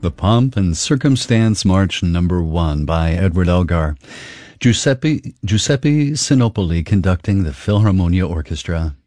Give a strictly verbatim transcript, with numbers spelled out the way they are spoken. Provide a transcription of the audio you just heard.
The Pomp and Circumstance March Number One by Edward Elgar. Giuseppe, Giuseppe Sinopoli conducting the Philharmonia Orchestra.